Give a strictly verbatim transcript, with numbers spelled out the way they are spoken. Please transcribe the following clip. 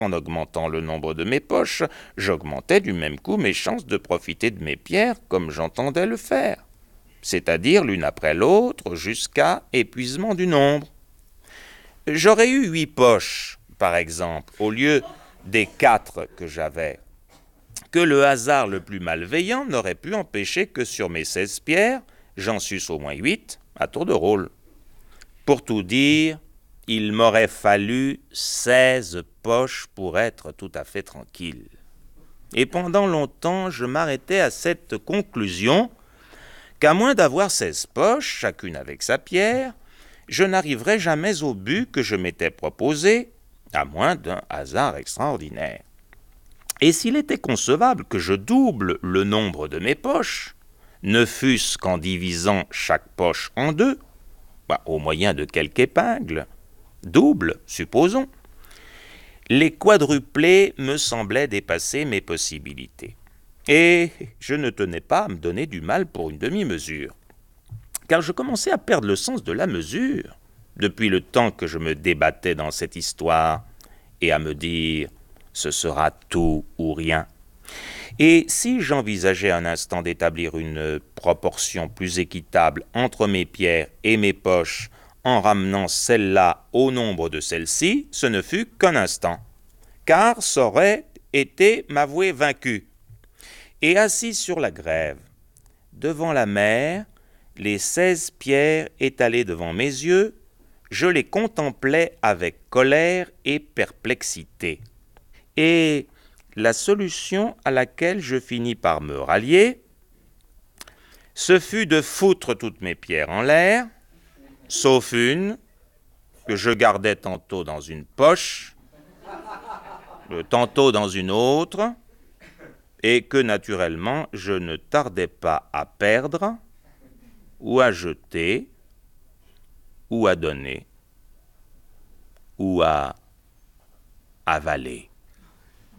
En augmentant le nombre de mes poches, j'augmentais du même coup mes chances de profiter de mes pierres comme j'entendais le faire, c'est-à-dire l'une après l'autre jusqu'à épuisement du nombre. J'aurais eu huit poches, par exemple, au lieu des quatre que j'avais, que le hasard le plus malveillant n'aurait pu empêcher que sur mes seize pierres, j'en susse au moins huit à tour de rôle. Pour tout dire, il m'aurait fallu seize poches pour être tout à fait tranquille. Et pendant longtemps, je m'arrêtais à cette conclusion qu'à moins d'avoir seize poches, chacune avec sa pierre, je n'arriverais jamais au but que je m'étais proposé, à moins d'un hasard extraordinaire. Et s'il était concevable que je double le nombre de mes poches, ne fût-ce qu'en divisant chaque poche en deux, bah, au moyen de quelques épingles, double, supposons, les quadruplés me semblaient dépasser mes possibilités. Et je ne tenais pas à me donner du mal pour une demi-mesure, car je commençais à perdre le sens de la mesure depuis le temps que je me débattais dans cette histoire, et à me dire « ce sera tout ou rien ». Et si j'envisageais un instant d'établir une proportion plus équitable entre mes pierres et mes poches en ramenant celle-là au nombre de celles-ci, ce ne fut qu'un instant, car ça aurait été m'avouer vaincu. Et assis sur la grève, devant la mer, les seize pierres étalées devant mes yeux, je les contemplais avec colère et perplexité. Et la solution à laquelle je finis par me rallier, ce fut de foutre toutes mes pierres en l'air, sauf une que je gardais tantôt dans une poche, tantôt dans une autre, et que naturellement je ne tardais pas à perdre, ou à jeter, ou à donner, ou à avaler.